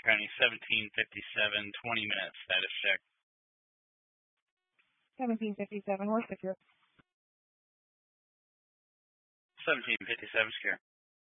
County, 1757, 20 minutes, status check. 1757, we're secure. 1757, secure.